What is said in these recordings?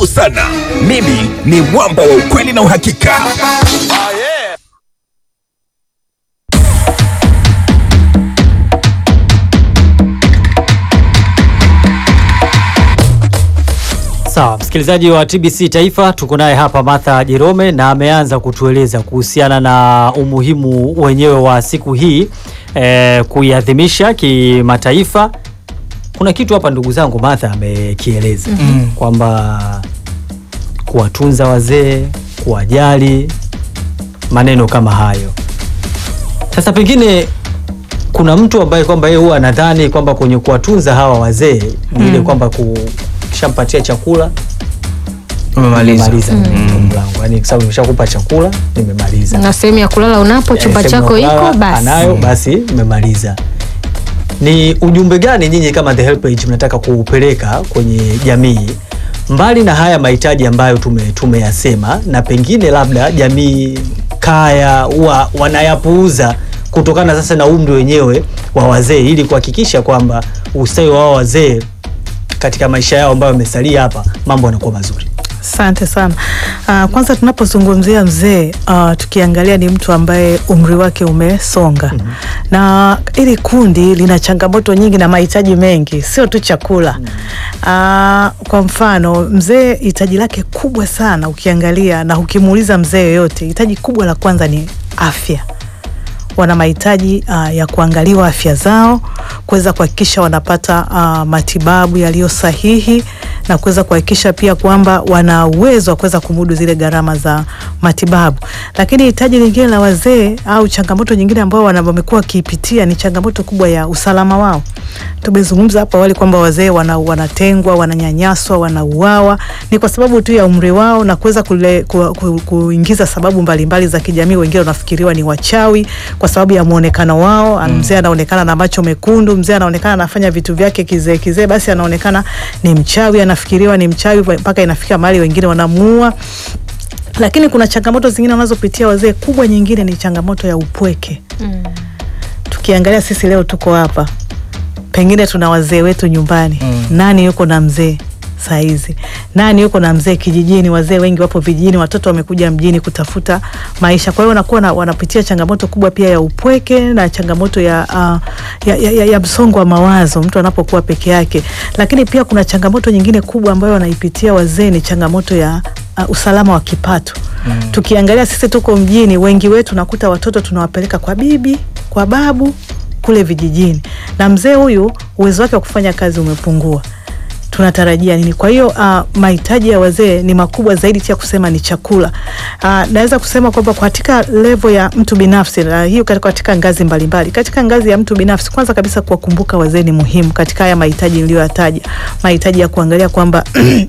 moto sana. Mimi ni mwamba wa ukweli na uhakika. Sawa, msikilizaji wa TBC Taifa, tuko naye hapa Martha Jerome na ameanza kutueleza kuhusiana na umuhimu wenyewe wa siku hii kuiadhimisha kimataifa. Kuna kitu hapa ndugu zangu Martha amekieleza kwamba kuwatunza wazee, kuwajali, maneno kama hayo. Sasa pengine kuna mtu ambaye kwamba yeye huwa anadhani kwamba kwenye kuwatunza hawa wazee ni ile kwamba kishampatia chakula nimemaliza mlango, yani kwa sababu nimeshakupa chakula nimemaliza, na sehemu ya kulala unapo chumba chako iko basi anayo basi nimemaliza. Ni ujumbe gani nyinyi kama The Helpage mnataka kuupeleka kwenye jamii mbali na haya mahitaji ambayo tumeyasema, na pengine labda jamii kaya wanayapuuza kutokana sasa na umri wenyewe wa wazee, ili kuhakikisha kwamba ustawi wa wazee katika maisha yao ambayo wamesalia hapa mambo yanakuwa mazuri? Asante sana. Kwanza tunapozungumzia mzee, tukiangalia ni mtu ambaye umri wake umesonga. Na ili kundi lina changamoto nyingi na mahitaji mengi, sio tu chakula. Kwa mfano, mzee hitaji lake kubwa sana ukiangalia na ukimuuliza mzee yoyote, hitaji kubwa la kwanza ni afya. Wana mahitaji ya kuangaliwa afya zao, kuweza kuhakikisha wanapata matibabu yaliyo sahihi, na kuweza kuhakikisha pia kwamba wana uwezo wa kuweza kumudu zile gharama za matibabu. Lakini hitaji lingine la wazee au changamoto nyingine ambayo wamekuwa wakipitia ni changamoto kubwa ya usalama wao. Tumezungumza hapa awali kwamba wazee wanatengwa, wananyanyaswa, wanauawa, ni kwa sababu tu ya umri wao, na kuweza kuingiza sababu mbalimbali za kijamii. Wengine wanafikiriwa ni wachawi kwa sababu ya muonekano wao. Mzee anaonekana na macho mekundu, mzee anaonekana anafanya vitu vyake kizee, basi anaonekana ni mchawi, anafikiriwa ni mchawi, mpaka inafika mahali wengine wanamuua. Lakini kuna changamoto zingine wanazopitia wazee. Kubwa nyingine ni changamoto ya upweke. Tukiangalia sisi leo tuko hapa, pengine tuna wazee wetu nyumbani. Nani yuko na mzee saa hizi? Nani yuko na mzee kijijini? Wazee wengi wapo vijijini, watoto wamekuja mjini kutafuta maisha. Kwa hiyo wanapitia changamoto kubwa pia ya upweke na changamoto ya msongo wa mawazo mtu anapokuwa peke yake. Lakini pia kuna changamoto nyingine kubwa ambayo wanaipitia wazee, ni changamoto ya usalama wa kipato. Tukiangalia sisi tuko mjini, wengi wetu nakuta watoto tunawapeleka kwa bibi, kwa babu kule vijijini, na mzee huyu uwezo wake wa kufanya kazi umepungua. Tunatarajia nini? Kwa hiyo mahitaji ya wazee ni makubwa zaidi ya kusema ni chakula. Naweza kusema kwamba katika level ya mtu binafsi, hiyo katika ngazi mbalimbali. Katika ngazi ya mtu binafsi, kwanza kabisa kuwakumbuka wazee ni muhimu katika haya mahitaji niliyoyataja. Mahitaji ya kuangalia kwamba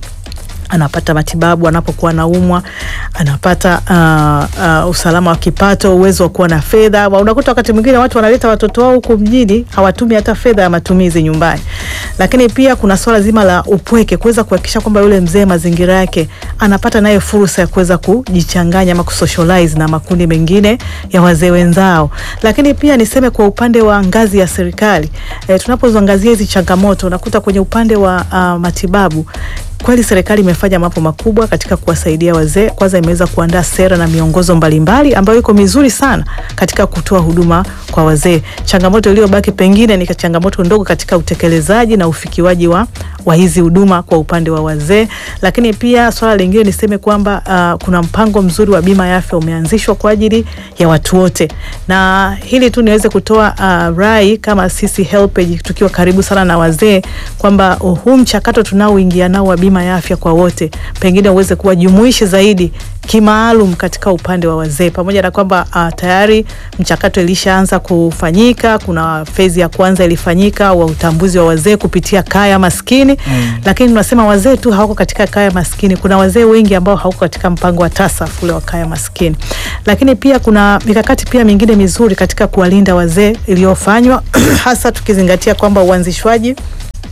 anapata matibabu anapokuwa anaumwa, anapata usalama wa kipato, uwezo wa kuwa na fedha. Unakuta wakati mwingine watu wanaleta watoto wao huko mjini, hawatumi hata fedha ya matumizi nyumbani. Lakini pia kuna swala zima la upweke, kuweza kuhakikisha kwamba yule mzee mazingira yake anapata naye fursa ya kuweza kujichanganya ama kusocialize na makundi mengine ya wazee wenzao. Lakini pia niseme kwa upande wa ngazi ya serikali, tunapozungazia hizi changamoto, unakuta kwenye upande wa matibabu, kweli serikali imefanya mambo makubwa katika kuwasaidia wazee. Kwanza imeweza kuandaa sera na miongozo mbalimbali ambayo iko mizuri sana katika kutoa huduma kwa wazee. Changamoto iliyobaki pengine ni changamoto ndogo katika utekelezaji na ufikiwaji wa hizi huduma kwa upande wa wazee. Lakini pia swala lingine niseme kwamba kuna mpango mzuri wa bima ya afya umeanzishwa kwa ajili ya watu wote. Na hili tu niweze kutoa rai kama sisi Helpage tukiwa karibu sana na wazee, kwamba huu mchakato tunaoingia nao wa bima ya afya kwa wote pengine uweze kuwa jumuishi zaidi kimaalum katika upande wa wazee, pamoja na kwamba tayari mchakato ilishaanza kufanyika. Kuna phase ya kwanza ilifanyika wa utambuzi wa wazee kupitia kaya maskini. Lakini tunasema wazee tu hawako katika kaya maskini, kuna wazee wengi ambao hawako katika mpango wa TASAF ule wa kaya maskini. Lakini pia kuna mikakati pia mingine mizuri katika kuwalinda wazee iliyofanywa hasa tukizingatia kwamba uanzishwaji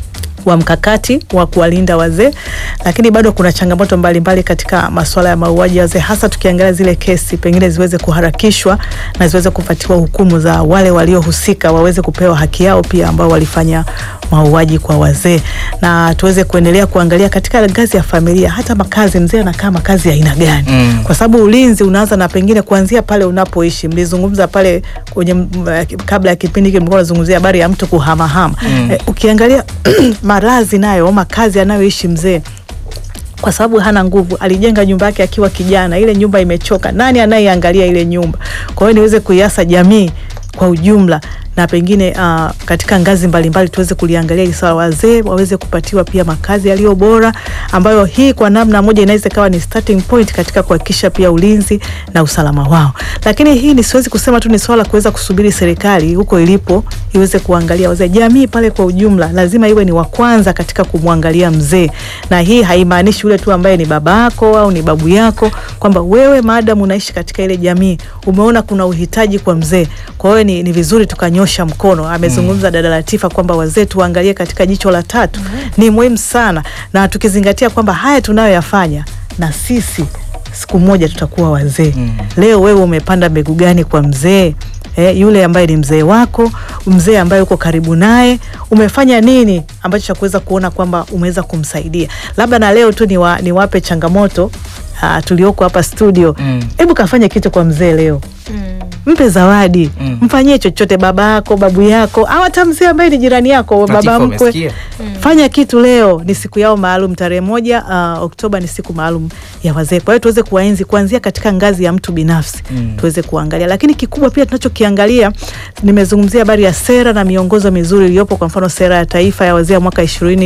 wa mkakati wa kuwalinda wazee, lakini bado kuna changamoto mbalimbali katika masuala ya mauaji ya wazee, hasa tukiangalia zile kesi pengine ziweze kuharakishwa na ziweze kupatiwa hukumu za wale waliohusika, waweze kupewa haki yao pia ambao walifanya mauaji kwa wazee, na tuweze kuendelea kuangalia katika ngazi ya familia, hata makazi, mzee anakaa makazi ya aina gani? Kwa sababu ulinzi unaanza na pengine kuanzia pale unapoishi. Mlizungumza pale kwenye kabla ya kipindi hiki mlikuwa mnazungumzia habari ya mtu kuhamahama. Ukiangalia malazi nayo makazi anayoishi mzee, kwa sababu hana nguvu, alijenga nyumba yake akiwa kijana, ile nyumba imechoka, nani anayeangalia ile nyumba? Kwa hiyo niweze kuiasa jamii kwa ujumla, na pengine katika ngazi mbalimbali tuweze kuliangalia ili sawa wazee waweze kupatiwa pia makazi yaliyo bora, ambayo hii kwa namna moja inaweza kawa ni starting point katika kuhakikisha pia ulinzi na usalama wao. Lakini hii siwezi kusema tu ni swala kuweza kusubiri serikali huko ilipo iweze kuangalia wazee. Jamii pale kwa ujumla lazima iwe ni wa kwanza katika kumwangalia mzee, na hii haimaanishi yule tu ambaye ni baba yako au ni babu yako, kwamba wewe maadamu unaishi katika ile jamii umeona kuna uhitaji kwa mzee, kwa hiyo ni vizuri tukanyosha mkono. Amezungumza dada Latifa kwamba wazee tuangalie katika jicho la tatu. Ni muhimu sana, na tukizingatia kwamba haya tunayoyafanya na sisi siku moja tutakuwa wazee. Leo wewe umepanda mbegu gani kwa mzee? Yule ambaye ni mzee wako, mzee ambaye uko karibu naye, umefanya nini ambacho cha kuweza kuona kwamba umeweza kumsaidia? Labda na leo tu niwape changamoto tulioko hapa studio. Hebu kafanye kitu kwa mzee leo. Mpe zawadi, mfanyie chochote, baba yako, babu yako, au hata mzee ambaye ni jirani yako, baba mkwe. Fanya kitu leo, ni siku yao maalum tarehe 1 Oktoba ni siku maalum ya wazee. Kwa hiyo tuweze kuwaenzi kuanzia katika ngazi ya mtu binafsi. Tuweze kuangalia, lakini kikubwa pia tunachokiangalia, nimezungumzia habari ya sera na miongozo mizuri iliyopo. Kwa mfano sera ya taifa ya wazee mwaka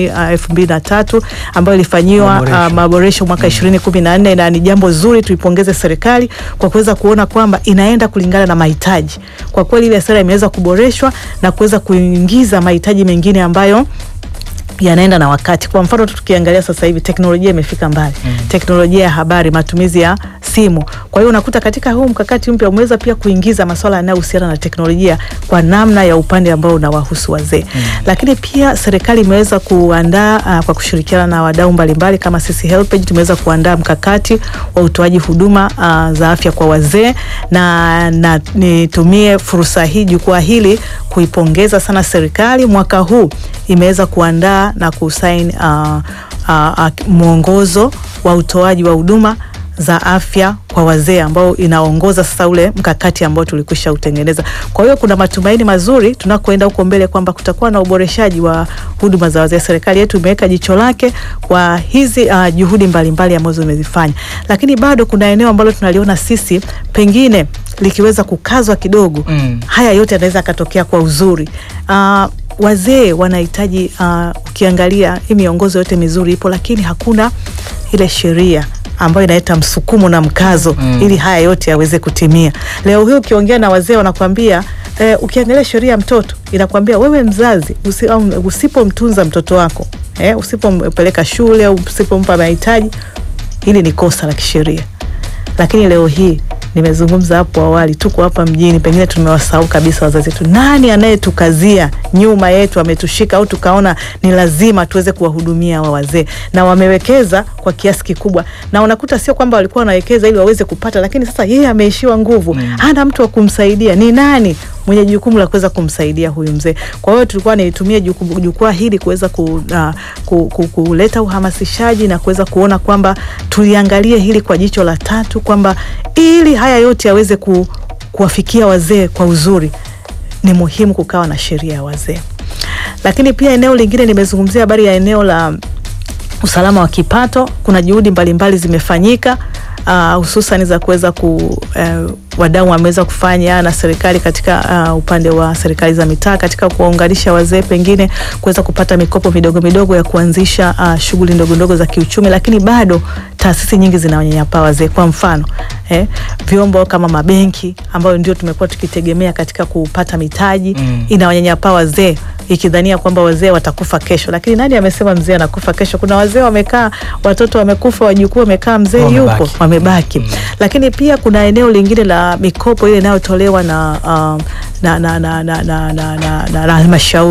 2003 ambayo ilifanyiwa maboresho mwaka 2014, na ni jambo zuri, tuipongeze serikali kwa kuweza kuona kwamba inaenda kulingana na mahitaji. Kwa kweli ile sera imeweza kuboreshwa na kuweza kuingiza mahitaji mengine ambayo yanaenda na wakati. Kwa mfano tukiangalia sasa hivi teknolojia imefika mbali. Teknolojia ya habari, matumizi ya simu. Kwa hiyo unakuta katika huu mkakati mpya umeweza pia kuingiza masuala yanayohusiana na teknolojia kwa namna ya upande ambao unawahusu wazee. Lakini pia serikali imeweza kuandaa kwa kushirikiana na wadau mbalimbali kama sisi HelpAge, tumeweza kuandaa mkakati wa utoaji huduma za afya kwa wazee, na nitumie fursa hii, jukwaa hili, kuipongeza sana serikali. Mwaka huu imeweza kuandaa na kusaini mwongozo wa utoaji wa huduma za afya kwa wazee ambao inaongoza sasa ule mkakati ambao tulikwisha utengeneza. Kwa hiyo kuna matumaini mazuri tunakoenda huko mbele kwamba kutakuwa na uboreshaji wa huduma za wazee. Serikali yetu imeweka jicho lake kwa hizi juhudi mbalimbali ambazo imezifanya. Lakini bado kuna eneo ambalo tunaliona sisi pengine likiweza kukazwa kidogo, haya yote yanaweza katokea kwa uzuri. Wazee wanahitaji ukiangalia hii miongozo yote mizuri ipo, lakini hakuna ile sheria ambayo inaleta msukumo na mkazo ili haya yote yaweze kutimia. Leo hii ukiongea na wazee wanakuambia ukiangalia sheria mtoto inakwambia wewe mzazi usipomtunza mtoto wako, usipompeleka shule au usipompa mahitaji, hili ni kosa la kisheria. Lakini leo hii nimezungumza hapo awali, tuko hapa mjini, pengine tumewasahau kabisa wazazi wetu. Nani anayetukazia nyuma yetu ametushika au tukaona ni lazima tuweze kuwahudumia wa wazee, na wamewekeza kwa kiasi kikubwa, na unakuta sio kwamba walikuwa wanawekeza ili waweze kupata, lakini sasa yeye ameishiwa nguvu, hana mtu wa kumsaidia. Ni nani mwenye jukumu la kuweza kumsaidia huyu mzee? Kwa hiyo tulikuwa nitumie jukwaa hili kuweza kuleta uhamasishaji na kuweza kuona kwamba tuliangalie hili kwa jicho la tatu, kwamba ili haya yote yaweze kuwafikia wazee kwa uzuri, ni muhimu kukawa na sheria ya wazee. Lakini pia eneo lingine nimezungumzia habari ya eneo la usalama wa kipato. Kuna juhudi mbalimbali zimefanyika, hususan za kuweza wadau wameweza kufanya na serikali katika upande wa serikali za mitaa katika kuwaunganisha wazee pengine kuweza kupata mikopo midogo midogo ya kuanzisha shughuli ndogo ndogo za kiuchumi. Lakini bado taasisi nyingi zinawanyanyapaa wazee. Kwa mfano vyombo kama mabenki ambayo ndio tumekuwa tukitegemea katika kupata mitaji, inawanyanyapaa wazee ikidhania kwamba wazee watakufa kesho. Lakini nani amesema mzee anakufa kesho? Kuna wazee wamekaa, watoto wamekufa, wajukuu wamekaa, mzee yupo, wamebaki. Lakini pia kuna eneo lingine la mikopo ile inayotolewa na halmashauri.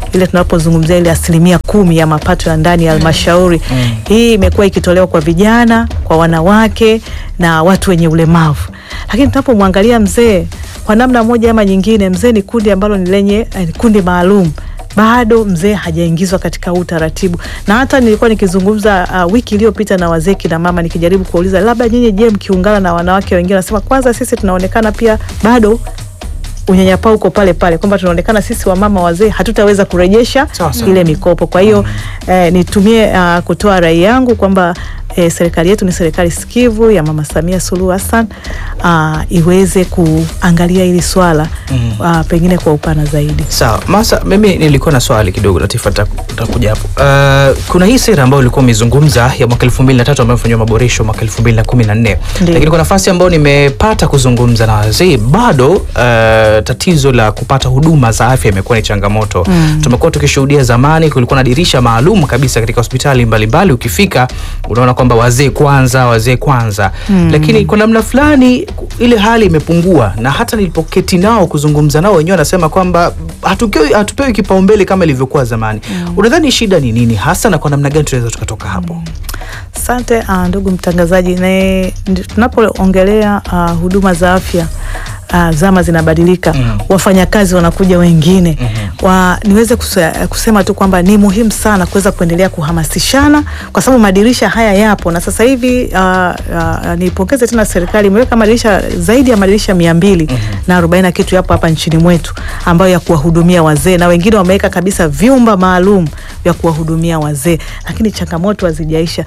ile tunapozungumzia ile 10% ya mapato ya ndani ya halmashauri. Hii imekuwa ikitolewa kwa vijana, kwa wanawake na watu wenye ulemavu. Lakini tunapomwangalia mzee kwa namna moja ama nyingine, mzee ni kundi ambalo ni lenye kundi maalum. Bado mzee hajaingizwa katika utaratibu. Na hata nilikuwa nikizungumza wiki iliyopita na wazee kina mama, nikijaribu kuuliza labda nyinyi je, mkiungana na wanawake wengine, nasema kwanza sisi tunaonekana pia bado unyanyapaa uko pale pale, kwamba tunaonekana sisi wamama wazee hatutaweza kurejesha ile mikopo. Kwa hiyo nitumie kutoa rai yangu kwamba serikali yetu ni serikali sikivu ya Mama Samia Suluhu Hassan, iweze kuangalia hili swala pengine kwa upana zaidi. Sawa. Masa, mimi nilikuwa na swali kidogo, Latifa tutakuja hapo. Kuna hii sera ambayo ulikuwa umezungumza ya mwaka 2003 ambayo imefanywa maboresho mwaka 2014. Lakini kwa nafasi ambayo nimepata kuzungumza na wazee, bado tatizo la kupata huduma za afya imekuwa ni changamoto. Tumekuwa tukishuhudia zamani kulikuwa na dirisha maalum kabisa katika hospitali mbalimbali, ukifika unaona kwamba wazee kwanza. Lakini kwa namna fulani ile hali imepungua, na hata nilipoketi nao kuzungumza nao wenyewe wanasema kwamba hatupewi kipaumbele kama ilivyokuwa zamani. Unadhani shida ni nini hasa, na kwa namna gani tunaweza tukatoka hapo? Asante ndugu mtangazaji. Tunapoongelea huduma za afya, zama zinabadilika, wafanyakazi wanakuja wengine. Niweze kusema tu kwamba ni muhimu sana kuweza kuendelea kuhamasishana, kwa sababu madirisha haya yapo, na sasa hivi nipongeze tena serikali imeweka madirisha zaidi ya madirisha 240 kitu yapo hapa nchini mwetu, ambayo ya kuwahudumia wazee, na wengine wameweka kabisa vyumba maalum vya kuwahudumia wazee. Lakini changamoto hazijaisha.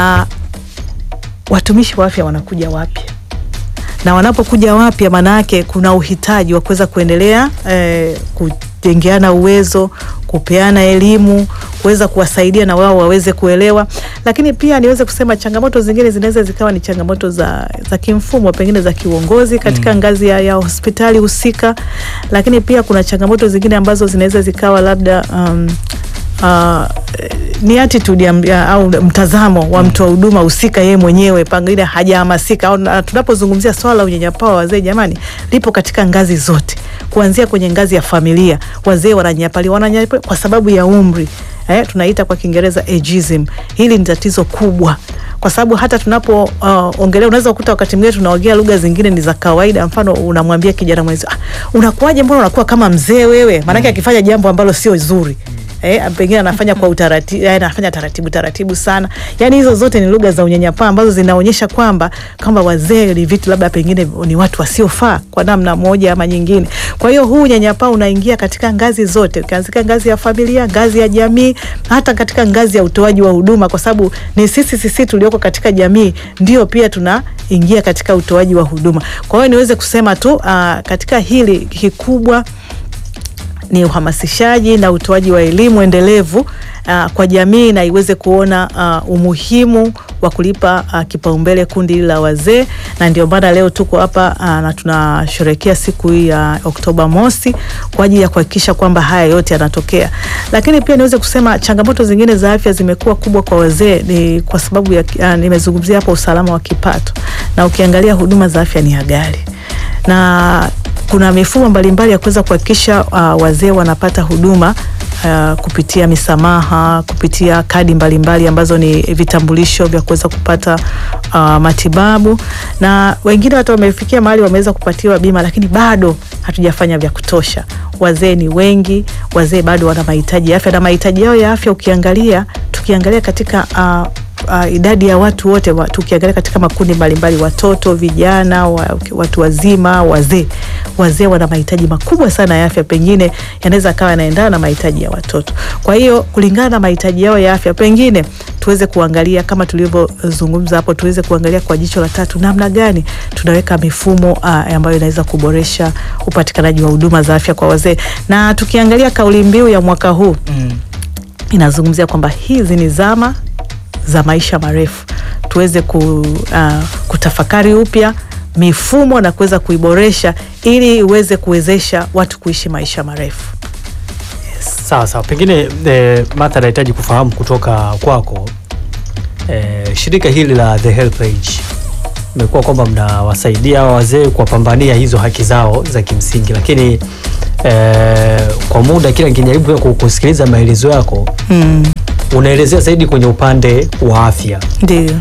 Watumishi wa afya wanakuja wapya, na wanapokuja wapya maana yake kuna uhitaji wa kuweza kuendelea kujengeana uwezo, kupeana elimu, kuweza kuwasaidia na wao waweze kuelewa. Lakini pia niweze kusema changamoto zingine zinaweza zikawa ni changamoto za kimfumo, pengine za kiuongozi katika ngazi ya hospitali husika. Lakini pia kuna changamoto zingine ambazo zinaweza zikawa labda ni attitude au mtazamo wa mtu wa huduma husika, yeye mwenyewe pengine hajahamasika. Au tunapozungumzia swala la unyanyapaa wa wazee, jamani, lipo katika ngazi zote, kuanzia kwenye ngazi ya familia. Wazee wananyanyapaliwa kwa sababu ya umri, tunaita kwa Kiingereza ageism. Hili ni tatizo kubwa, kwa sababu hata tunapoongelea unaweza kukuta wakati mwingine tunaongea lugha zingine ni za kawaida. Mfano, unamwambia kijana mwenzi, unakuaje, mbona unakuwa kama mzee wewe? Maana yake akifanya jambo ambalo sio zuri, pengine anafanya kwa utaratibu, anafanya taratibu sana. Yani hizo zote ni lugha za unyanyapaa ambazo zinaonyesha kwamba wazee ni vitu labda pengine ni watu wasiofaa kwa namna moja ama nyingine. Kwa hiyo huu unyanyapaa unaingia katika ngazi zote, katika ngazi ya familia, ngazi ya jamii, hata katika ngazi ya utoaji wa huduma, kwa sababu ni sisi tulioko katika jamii ndio pia tunaingia katika utoaji wa huduma. Kwa hiyo niweze kusema tu katika hili kikubwa ni uhamasishaji na utoaji wa elimu endelevu kwa jamii, na iweze kuona umuhimu wa kulipa kipaumbele kundi la wazee. Na ndio maana leo tuko hapa na tunasherehekea siku hii ya Oktoba mosi kwa ajili ya kuhakikisha kwamba haya yote yanatokea. Lakini pia niweze kusema changamoto zingine za afya zimekuwa kubwa kwa wazee ni kwa sababu ya nimezungumzia hapa usalama wa kipato, na ukiangalia huduma za afya ni ghali, na kuna mifumo mbalimbali ya kuweza kuhakikisha wazee wanapata huduma kupitia misamaha, kupitia kadi mbalimbali ambazo ni vitambulisho vya kuweza kupata matibabu, na wengine hata wamefikia mahali wameweza kupatiwa bima, lakini bado hatujafanya vya kutosha. Wazee ni wengi, wazee bado wana mahitaji ya afya, na mahitaji yao ya afya tukiangalia katika idadi ya watu wote, tukiangalia katika makundi mbalimbali, watoto, vijana, watu wazima, wazee wana mahitaji makubwa sana ya afya, pengine yanaweza kawa yanaendana na mahitaji ya watoto. Kwa hiyo kulingana na mahitaji yao ya afya, pengine tuweze kuangalia kama tulivyozungumza hapo, tuweze kuangalia kwa jicho la tatu namna gani tunaweka mifumo ambayo inaweza kuboresha upatikanaji wa huduma za afya kwa wazee. Na tukiangalia kauli mbiu ya mwaka huu inazungumzia kwamba hizi ni zama za maisha marefu. Tuweze kutafakari upya mifumo na kuweza kuiboresha ili iweze kuwezesha watu kuishi maisha marefu. Sawa. Pengine Martha, nahitaji kufahamu kutoka kwako, shirika hili la The Helpage imekuwa kwamba mnawasaidia wazee kuwapambania hizo haki zao za kimsingi, lakini kwa muda kila nikijaribu kusikiliza maelezo yako unaelezea zaidi kwenye upande wa afya. Ndio.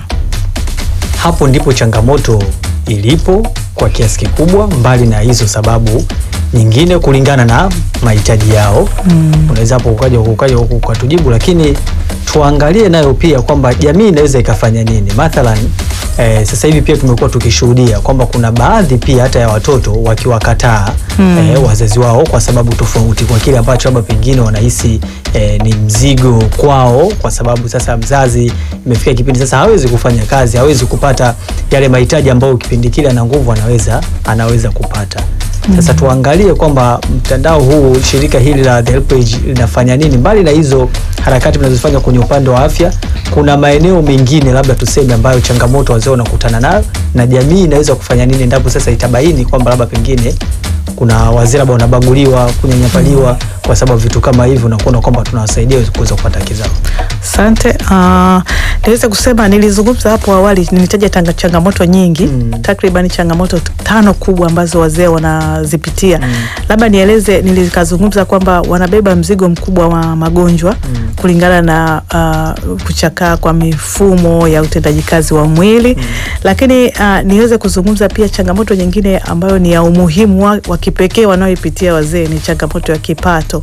Hapo ndipo changamoto ilipo kwa kiasi kikubwa, mbali na hizo sababu nyingine kulingana na mahitaji yao. Unaweza hapo ukaja ukatujibu, lakini tuangalie nayo pia kwamba jamii inaweza ikafanya nini. Mathalan sasa hivi pia tumekuwa tukishuhudia kwamba kuna baadhi pia hata ya watoto wakiwakataa wazazi wao kwa sababu tofauti, kwa kile ambacho labda pengine wanahisi ni mzigo kwao, kwa sababu sasa mzazi imefika kipindi sasa hawezi kufanya kazi, hawezi kupata yale mahitaji ambayo kipindi kile ana nguvu anaweza kupata. Sasa tuangalie kwamba mtandao huu, shirika hili la The Helpage linafanya nini mbali na hizo harakati mnazofanya kwenye upande wa afya. Kuna maeneo mengine labda tuseme ambayo changamoto wazee wanakutana nayo, na jamii inaweza kufanya nini endapo sasa itabaini kwamba labda pengine kuna wazee labda wanabaguliwa, kunyanyapaliwa kwa sababu vitu kama hivyo, na kuona kwamba tunawasaidia kuweza kupata haki zao. Asante. Niweza kusema, nilizungumza hapo awali, nilitaja changamoto nyingi, takriban changamoto 5 kubwa ambazo wazee wanazipitia. Labda nieleze, nilikazungumza kwamba wanabeba mzigo mkubwa wa magonjwa kulingana na kuchakaa kwa mifumo ya utendaji kazi wa mwili. Lakini niweze kuzungumza pia changamoto nyingine ambayo ni ya umuhimu wa kipekee wanaoipitia wazee, ni changamoto ya kipato.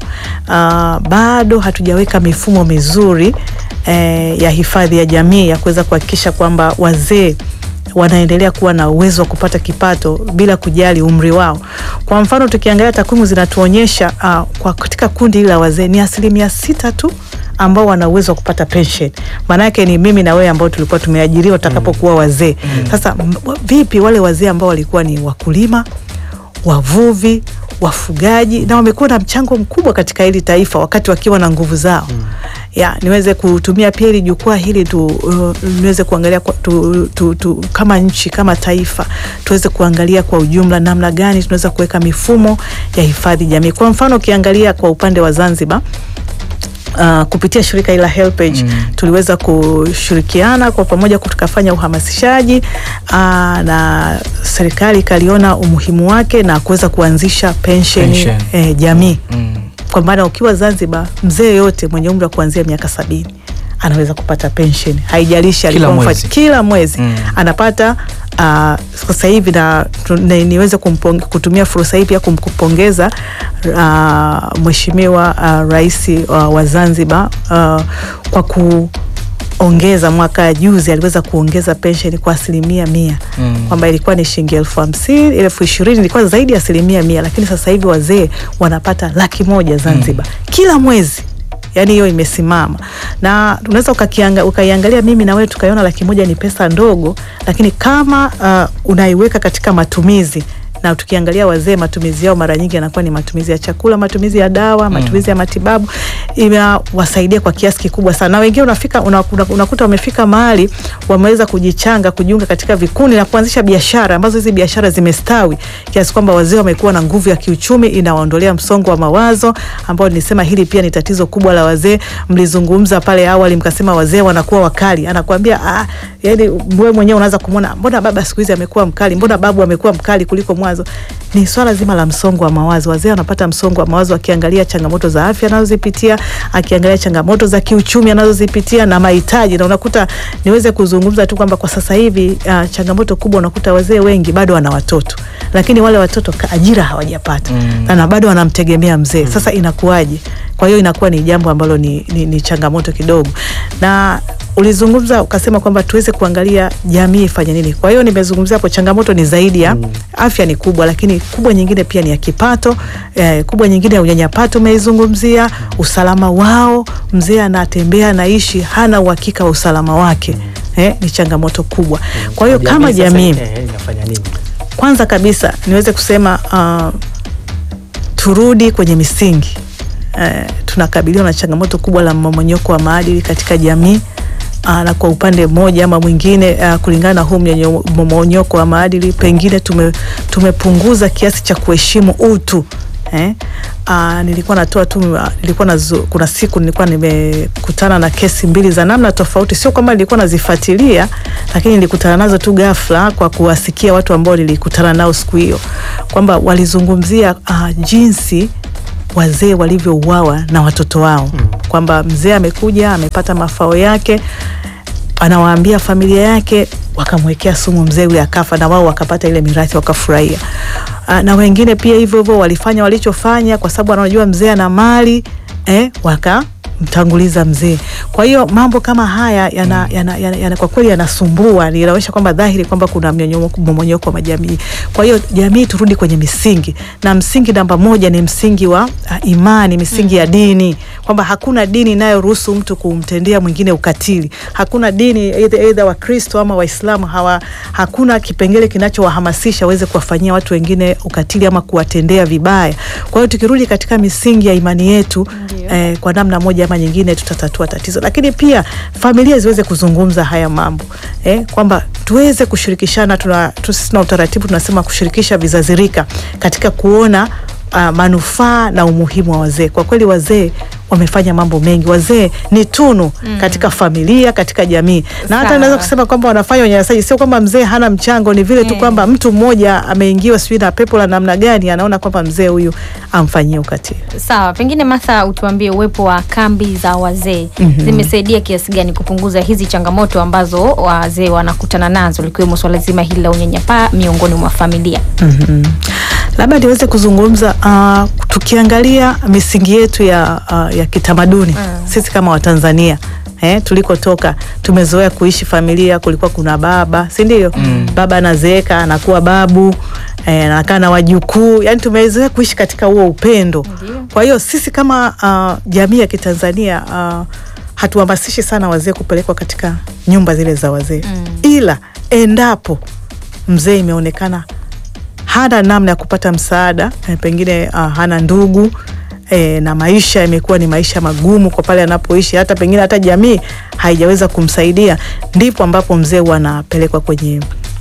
Bado hatujaweka mifumo mizuri ya hifadhi ya jamii ya kuweza kuhakikisha kwamba wazee wanaendelea kuwa na uwezo wa kupata kipato bila kujali umri wao. Kwa mfano, tukiangalia takwimu zinatuonyesha kwa katika kundi la wazee ni 6% tu ambao wana uwezo wa kupata pension. Maana yake ni mimi na wewe ambao tulikuwa tumeajiriwa tutakapokuwa wazee. Sasa vipi wale wazee ambao walikuwa ni wakulima, wavuvi, wafugaji, na wamekuwa na mchango mkubwa katika hili taifa wakati wakiwa na nguvu zao. Niweze kutumia pia hili jukwaa hili niweze kuangalia kama nchi, kama taifa, tuweze kuangalia kwa ujumla namna gani tunaweza kuweka mifumo ya hifadhi jamii. Kwa mfano, ukiangalia kwa upande wa Zanzibar, kupitia shirika ila Helpage tuliweza kushirikiana kwa pamoja tukafanya uhamasishaji, na serikali kaliona umuhimu wake na kuweza kuanzisha pension jamii. Kwa maana ukiwa Zanzibar, mzee yote mwenye umri wa kuanzia miaka 70 anaweza kupata pension, haijalishi alikuwa kila mwezi anapata. Sasa hivi na niweze kutumia fursa hii pia kumpongeza Mheshimiwa Rais wa Zanzibar kwa kuongeza, mwaka juzi aliweza kuongeza pension kwa 100%, kwamba ilikuwa ni shilingi 50,000, ilikuwa zaidi ya 100%, lakini sasa hivi wazee wanapata 100,000 Zanzibar kila mwezi. Yani hiyo imesimama, na unaweza ukaiangalia mimi na wewe tukaiona 100,000 ni pesa ndogo, lakini kama unaiweka katika matumizi, na tukiangalia wazee matumizi yao mara nyingi yanakuwa ni matumizi ya chakula, matumizi ya dawa, matumizi ya matibabu, imewasaidia kwa kiasi kikubwa sana. Na wengine unakuta wamefika mahali wameweza kujiunga katika vikundi na kuanzisha biashara ambazo hizi biashara zimestawi kiasi kwamba wazee wamekuwa na nguvu ya kiuchumi, inawaondolea msongo wa mawazo, ambao nilisema hili pia ni tatizo kubwa la wazee. Mlizungumza pale awali mkasema wazee wanakuwa wakali, anakuambia yani wewe mwenyewe unaanza kumuona, mbona baba siku hizi amekuwa mkali, mbona babu amekuwa mkali kuliko mwanzo. Ni swala zima la msongo wa mawazo. Wazee wanapata msongo wa mawazo akiangalia changamoto za afya anazozipitia, akiangalia changamoto za kiuchumi anazozipitia na mahitaji. Na unakuta niweze kuzungumza tu kwamba kwa sasa hivi changamoto kubwa, unakuta wazee wengi bado wana watoto, lakini wale watoto ajira hawajapata na bado wanamtegemea mzee. Sasa inakuwaje? Kwa hiyo inakuwa ni jambo ambalo ni changamoto kidogo. Na ulizungumza ukasema kwamba tuweze kuangalia jamii ifanye nini. Kwa hiyo nimezungumzia hapo changamoto ni zaidi ya afya ni kubwa, lakini kubwa nyingine pia ni ya kipato, kubwa nyingine ya unyanyapato umeizungumzia, usalama wao, mzee anatembea anaishi hana uhakika wa usalama wake. Ni changamoto kubwa. Kwa hiyo kama jamii inafanya nini? Kwanza kabisa niweze kusema turudi kwenye misingi. Tunakabiliwa na changamoto kubwa la mmomonyoko wa maadili katika jamii, na kwa upande mmoja ama mwingine kulingana na huu mmomonyoko wa maadili pengine tumepunguza kiasi cha kuheshimu utu. Kuna siku nilikuwa nimekutana na kesi 2 za namna tofauti, sio kama nilikuwa nazifuatilia, lakini nilikutana nazo tu ghafla kwa kuwasikia watu ambao nilikutana nao siku hiyo, kwamba walizungumzia jinsi wazee walivyouawa na watoto wao, kwamba mzee amekuja amepata mafao yake, anawaambia familia yake, wakamwekea sumu mzee yule akafa, na wao wakapata ile mirathi wakafurahia. Na wengine pia hivyo hivyo walifanya walichofanya, kwa sababu wanajua mzee ana mali, wakamtanguliza mzee. Kwa hiyo mambo kama haya yana kwa kweli yanasumbua, inaonyesha kwamba dhahiri kwamba kuna mmomonyoko wa majamii. Kwa hiyo jamii turudi kwenye misingi, na msingi namba moja ni msingi wa imani, misingi ya dini, kwamba hakuna dini inayoruhusu mtu kumtendea mwingine ukatili. Hakuna dini either wa Kristo ama Waislamu, hakuna kipengele kinachowahamasisha waweze kuwafanyia watu wengine ukatili ama kuwatendea vibaya. Kwa hiyo tukirudi katika misingi ya imani yetu, kwa namna moja ama nyingine tutatatua tatizo. Lakini pia familia ziweze kuzungumza haya mambo, kwamba tuweze kushirikishana. Tuna utaratibu tunasema kushirikisha vizazi rika katika kuona manufaa na umuhimu wa wazee. Kwa kweli wazee wamefanya mambo mengi. Wazee ni tunu katika familia, katika jamii. Na hata naweza kusema kwamba wanafanya unyanyasaji, sio kwamba mzee hana mchango, ni vile tu kwamba mtu mmoja ameingiwa sijui na pepo la namna gani, anaona kwamba mzee huyu amfanyie ukatili. Sawa, pengine Martha utuambie uwepo wa kambi za wazee zimesaidia kiasi gani kupunguza hizi changamoto ambazo wazee wanakutana nazo, likiwemo swala zima hili la unyanyapaa miongoni mwa familia? Labda niweze kuzungumza tukiangalia misingi yetu ya kitamaduni. Sisi kama Watanzania tulikotoka tumezoea kuishi familia, kulikuwa kuna baba, si ndio? Baba anazeeka anakuwa babu, anakaa na wajukuu, yani tumezoea kuishi katika huo upendo. Kwa hiyo sisi kama jamii ya Kitanzania hatuhamasishi sana wazee kupelekwa katika nyumba zile za wazee. Ila endapo mzee imeonekana hana namna ya kupata msaada, pengine hana ndugu, na maisha yamekuwa ni maisha magumu kwa pale anapoishi, hata pengine hata jamii haijaweza kumsaidia, ndipo ambapo mzee anapelekwa kwenye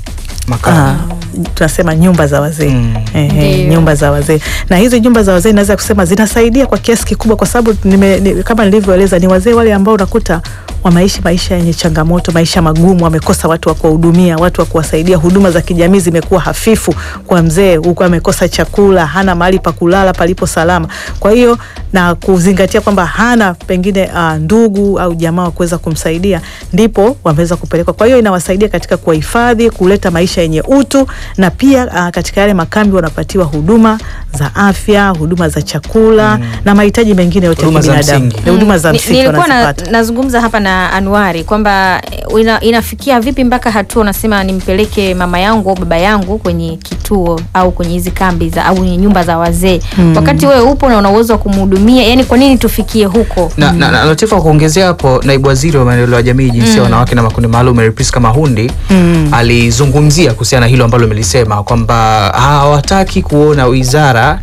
tunasema nyumba za wazee. Nyumba za wazee. Na hizo nyumba za wazee naweza kusema zinasaidia kwa kiasi kikubwa, kwa sababu kama nilivyoeleza ni wazee wale ambao unakuta wameishi maisha yenye changamoto, maisha magumu, wamekosa watu wa kuwahudumia, watu wa kuwasaidia. Huduma za kijamii zimekuwa hafifu kwa mzee, huko amekosa chakula, hana mahali pa kulala palipo salama. Kwa hiyo na kuzingatia kwamba hana pengine ndugu au jamaa wa kuweza kumsaidia, ndipo wameweza kupelekwa. Kwa hiyo inawasaidia katika kuhifadhi, kuleta maisha yenye utu, na pia katika yale makambi wanapatiwa huduma za afya, huduma za chakula na mahitaji mengine yote ya binadamu. Huduma za msingi wanazipata. Nazungumza hapa na Anuari kwamba inafikia vipi mpaka hatua unasema nimpeleke mama yangu au baba yangu kwenye kituo au kwenye hizi kambi au nyumba za wazee, wakati wewe upo na una uwezo wa kumhudumia. Yani kwa nini tufikie huko? Na Latifa, kuongezea hapo, naibu waziri wa maendeleo ya jamii, jinsia, wanawake na makundi maalum Mary Priska Mahundi alizungumzia kuhusiana hilo ambalo umelisema, kwamba hawataki kuona wizara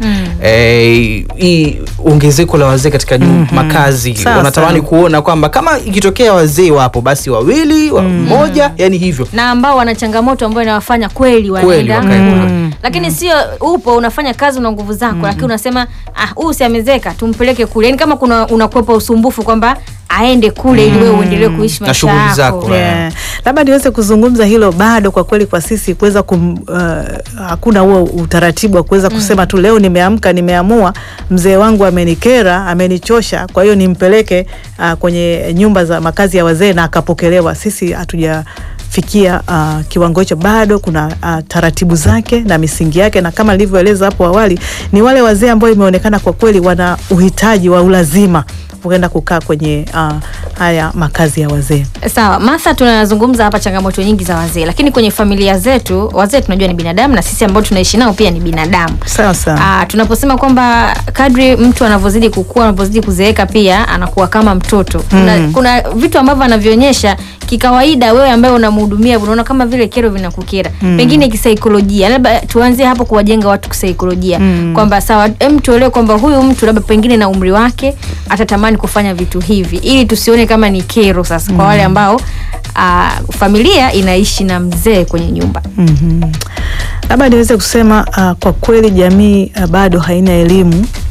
hii ongezeko la wazee katika makazi. Wanatamani kuona kwamba kama ikitokea wazee wapo basi wawili, mmoja, yani hivyo, na ambao wana changamoto ambayo inawafanya kweli wanaenda. Lakini sio upo unafanya kazi una nguvu zako, lakini unasema huyu si amezeka tumpeleke kule. Yani kama kuna unakwepa usumbufu kwamba aende kule ili wewe uendelee kuishi maisha yako. Labda niweze kuzungumza hilo. Bado kwa kweli kwa sisi kuweza hakuna huo utaratibu wa kuweza kusema tu leo nimeamka nimeamua mzee wangu amenikera, amenichosha, kwa hiyo nimpeleke kwenye nyumba za makazi ya wazee na akapokelewa. Sisi hatujafikia kiwango hicho. Bado kuna taratibu zake na misingi yake, na kama nilivyoeleza hapo awali, ni wale wazee ambao imeonekana kwa kweli wana uhitaji wa ulazima kuenda kukaa kwenye haya makazi ya wazee. Sawa, Martha, tunazungumza hapa changamoto nyingi za wazee, lakini kwenye familia zetu wazee tunajua ni binadamu, na sisi ambao tunaishi nao pia ni binadamu. Sawa. Tunaposema kwamba kadri mtu anavyozidi kukua, anavyozidi kuzeeka, pia anakuwa kama mtoto. Kuna vitu ambavyo anavionyesha kikawaida, wewe ambaye unamhudumia unaona kama vile kero vinakukera. Pengine kisaikolojia. Labda tuanzie hapo kuwajenga watu kisaikolojia. Kwamba sawa, tuelewe kwamba huyu mtu labda pengine na umri wake atatamani kufanya vitu hivi, ili tusione kama ni kero sasa kwa wale ambao familia inaishi na mzee kwenye nyumba. Labda niweze kusema kwa kweli jamii bado haina elimu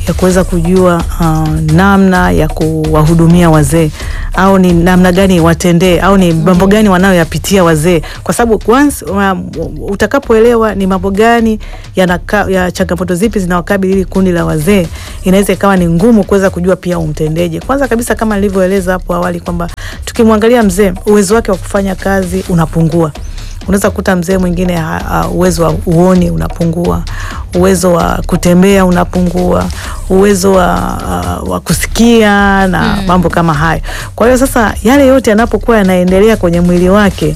ya kuweza kujua namna ya kuwahudumia wazee, au ni namna gani watendee, au ni mambo gani wanayoyapitia wazee, kwa sababu once utakapoelewa ni mambo gani ya changamoto zipi zinawakabili ili kundi la wazee, inaweza ikawa ni ngumu kuweza kujua pia umtendeje. Kwanza kabisa, kama nilivyoeleza hapo awali kwamba tukimwangalia mzee, uwezo wake wa kufanya kazi unapungua. Unaweza kukuta mzee mwingine uwezo wa uoni unapungua, uwezo wa kutembea unapungua, uwezo wa kusikia na mambo kama hayo. Kwa hiyo sasa yale yote yanapokuwa yanaendelea kwenye mwili wake,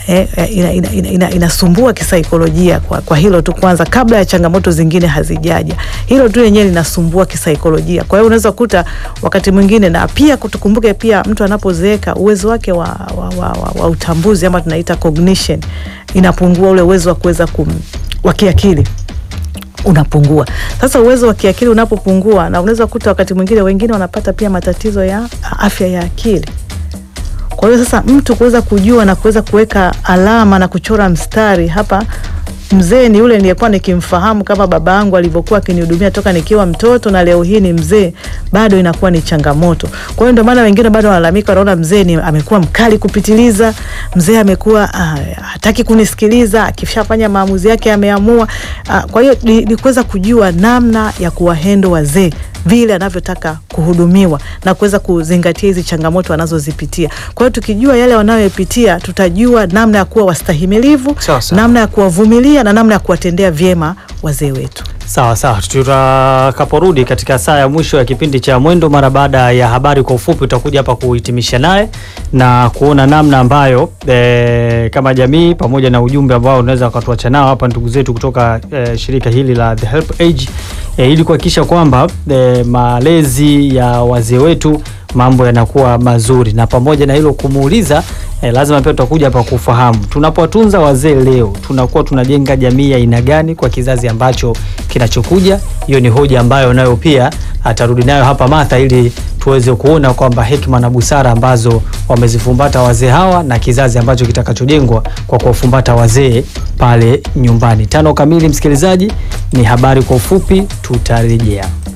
inasumbua kisaikolojia kwa hilo tu kwanza, kabla ya changamoto zingine hazijaja. Hilo tu yenyewe linasumbua kisaikolojia. Kwa hiyo unaweza kukuta wakati mwingine, na pia kutukumbuke pia mtu anapozeeka uwezo wake wa utambuzi ama tunaita cognition inapungua, ule uwezo wa kuweza wa kiakili unapungua. Sasa uwezo wa kiakili unapopungua, na unaweza kukuta wakati mwingine wengine wanapata pia matatizo ya afya ya akili. Kwa hiyo sasa mtu kuweza kujua na kuweza kuweka alama na kuchora mstari, hapa mzee ni yule nilikuwa nikimfahamu kama baba yangu alivyokuwa akinihudumia toka nikiwa mtoto, na leo hii ni mzee, bado inakuwa ni changamoto. Kwa hiyo ndio maana wengine bado wanalalamika, wanaona mzee amekuwa mkali kupitiliza, mzee amekuwa hataki kunisikiliza, akishafanya maamuzi yake ameamua. Kwa hiyo ni kuweza kujua namna ya kuwahendo wazee vile anavyotaka kuhudumiwa na kuweza kuzingatia hizi changamoto wanazozipitia. Kwa hiyo tukijua yale wanayopitia, tutajua namna ya kuwa wastahimilivu, namna ya kuwavumilia na namna ya kuwatendea vyema wazee wetu. Sawa sawa, tutakaporudi katika saa ya mwisho ya kipindi cha Mwendo mara baada ya habari kwa ufupi, utakuja hapa kuhitimisha naye na kuona namna ambayo kama jamii pamoja na ujumbe ambao unaweza ukatuacha nao hapa ndugu zetu kutoka shirika hili la The Help Age, ili kuhakikisha kwamba malezi ya wazee wetu mambo yanakuwa mazuri. Na pamoja na hilo kumuuliza, lazima pia tutakuja hapa kufahamu tunapotunza wazee leo tunakuwa tunajenga jamii ya aina gani kwa kizazi ambacho kinachokuja. Hiyo ni hoja ambayo nayo pia atarudi nayo hapa Martha, ili tuweze kuona kwamba hekima na busara ambazo wamezifumbata wazee hawa na kizazi ambacho kitakachojengwa kwa kuwafumbata wazee pale nyumbani. 5 kamili, msikilizaji, ni habari kwa ufupi, tutarejea.